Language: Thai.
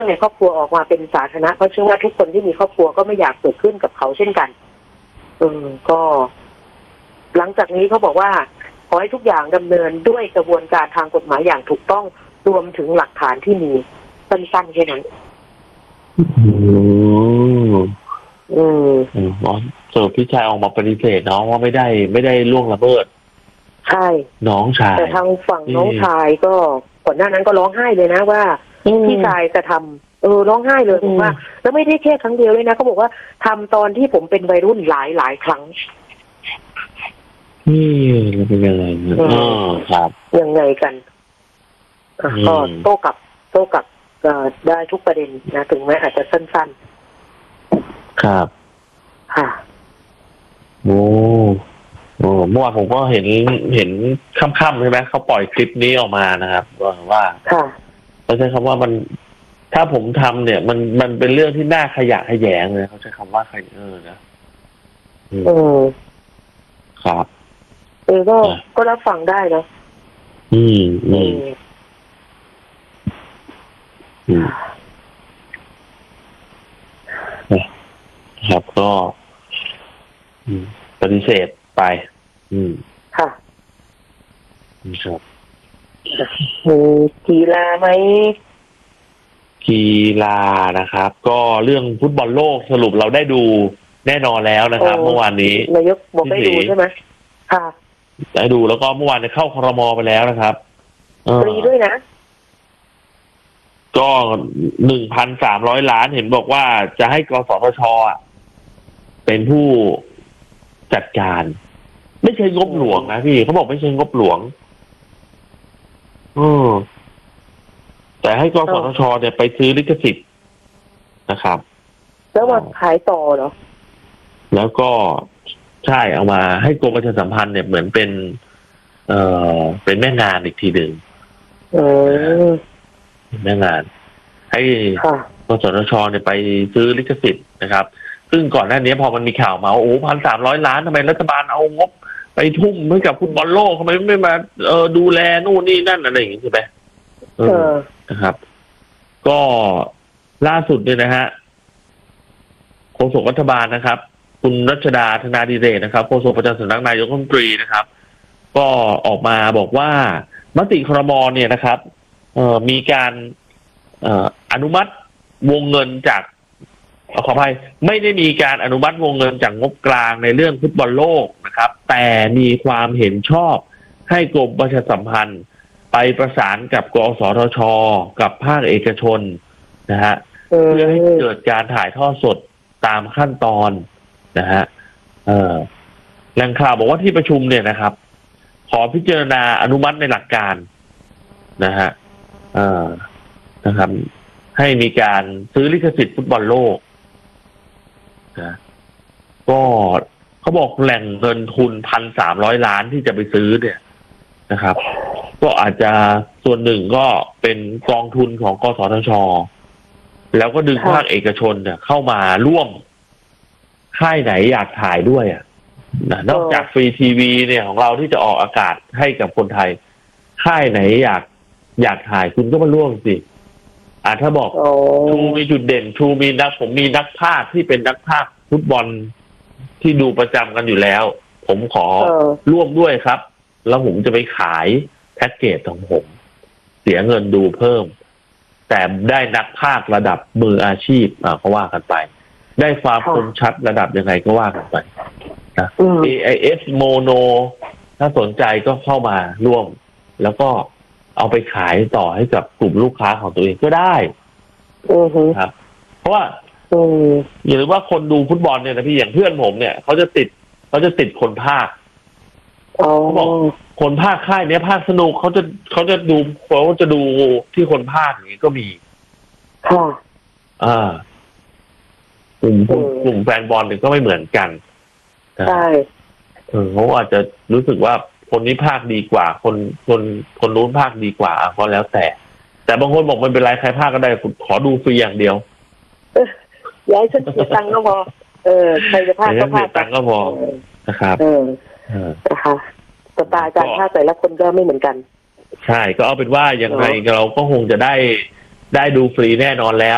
ในครอบครัวออกมาเป็นสาธารณะเพราะเชื่อว่าทุกคนที่มีครอบครัวก็ไม่อยากเกิดขึ้นกับเขาเช่นกันก็หลังจากนี้เขาบอกว่าขอให้ทุกอย่างดำเนินด้วยกระบวนการทางกฎหมายอย่างถูกต้องรวมถึงหลักฐานที่มีสั้นๆแค่นั้นส่วนพี่ชายออกมาปฏิเสธน้องว่าไม่ได้ล่วงละเมิดใช่น้องชายแต่ทางฝั่งน้องชายก็ก่อนหน้านั้นก็ร้องไห้เลยนะว่าพี่ชายจะทำร้องไห้เลยบอกว่าแล้วไม่ได้แค่ครั้งเดียวเลยนะเขาบอกว่าทำตอนที่ผมเป็นวัยรุ่นหลายครั้งแล้วเป็นยังไงครับยังไงกันก็โต้กลับได้ทุกประเด็นนะถึงแม้อาจจะสั้นๆครับค่ะเมื่อวานผมก็เห็นค่ำๆใช่ไหมเขาปล่อยคลิปนี้ออกมานะครับว่าเขาใช้คำว่ามันถ้าผมทำเนี่ยมันเป็นเรื่องที่น่าขยะแขยงเลยเขาใช้คำว่านะครับก็รับฟังได้เนาะครับก็ปฏิเสธไปค่ะครับกีฬาไหมกีฬานะครับก็เรื่องฟุตบอลโลกสรุปเราได้ดูแน่นอนแล้วนะครับเมื่อวานนี้นายกบอกได้ดูใช่ไหมค่ะได้ดูแล้วก็เมื่อวานเข้าครม.ไปแล้วนะครับฟรีด้วยนะก็ 1,300 ล้านเห็นบอกว่าจะให้กสทช.เป็นผู้จัดการไม่ใช่งบหลวงนะพี่เขาบอกไม่ใช่งบหลวงแต่ให้กสทช.เนี่ยไปซื้อลิขสิทธิ์นะครับแล้วมาขายต่อเหรอแล้วก็ใช่เอามาให้กรมประชาสัมพันธ์เนี่ยเหมือนเป็นแม่งานอีกทีหนึ่งแม่งานให้กสทช.เนี่ยไปซื้อลิขสิทธิ์นะครับซึ่งก่อนหน้านี้พอมันมีข่าวมา1,300 ล้านทำไมรัฐบาลเอางบไปทุ่มให้กับฟุตบอลโลกทำไมไม่มาดูแลนู่นนี่นั่นอะไรอย่างนี้ใช่ไหมนะครับก็ล่าสุดเนี่ยนะฮะโฆษกรัฐบาลนะครับคุณรัชดาธนาดิเรกนะครับโฆษกประจำสำนักนายกรัฐมนตรีนะครับก็ออกมาบอกว่ามติครม.เนี่ยนะครับมีการอนุมัติวงเงินจากขออภัยไม่ได้มีการอนุมัติวงเงินจากงบกลางในเรื่องฟุตบอลโลกนะครับแต่มีความเห็นชอบให้กรมประชาสัมพันธ์ไปประสานกับกสทช.กับภาคเอกชนนะฮะเพื่อให้เกิดการถ่ายทอดสดตามขั้นตอนนะฮะแหล่งข่าวบอกว่าที่ประชุมเนี่ยนะครับขอพิจารณาอนุมัติในหลักการนะฮะนะครับให้มีการซื้อลิขสิทธิ์ฟุตบอลโลกนะก็เขาบอกแหล่งเงินทุน 1,300 ล้านที่จะไปซื้อเนี่ยนะครับก็อาจจะส่วนหนึ่งก็เป็นกองทุนของกสทช.แล้วก็ดึงภาคเอกชนเนี่ยเข้ามาร่วมค่ายไหนอยากถ่ายด้วยนอกจากฟรีทีวีเนี่ยของเราที่จะออกอากาศให้กับคนไทยค่ายไหนอยากถ่ายคุณก็มาร่วมสิถ้าบอกชูมีจุดเด่นชูมีผมมีนักพากย์ที่เป็นนักพากย์ฟุตบอลที่ดูประจำกันอยู่แล้วผมขอร่วมด้วยครับแล้วผมจะไปขายแพ็กเกจของผมเสียเงินดูเพิ่มแต่ได้นักพากย์ระดับมืออาชีพก็ว่ากันไปได้ความคมชัดระดับยังไงก็ว่ากันไปนะ AIS Mono ถ้าสนใจก็เข้ามาร่วมแล้วก็เอาไปขายต่อให้กับกลุ่มลูกค้าของตัวเองก็ได้ครับเพราะว่าอย่าลืมว่าคนดูฟุตบอลเนี่ยนะพี่อย่างเพื่อนผมเนี่ยเขาจะติดคนพากย์เขาบอกคนพากย์ค่ายเนี้ยพากย์สนุกเขาจะดูที่คนพากย์อย่างนี้ก็มีกลุ่มแฟนบอลเนี่ยก็ไม่เหมือนกันใช่เขาอาจจะรู้สึกว่าคนนี้ภาคดีกว่าคนนู้นภาคดีกว่าก็แล้วแต่บางคนบอกไม่เป็นไรใครภาคก็ได้ขอดูฟรีอย่างเดียวย้ายฉันเสียตังค์ก็พอใครจะภาคก็ภาคตังค์ก็พอนะครับนะคะสไตล์การภาคแต่ละคนก็ไม่เหมือนกันใช่ก็เอาเป็นว่าอย่างไรเราก็คงจะได้ดูฟรีแน่นอนแล้ว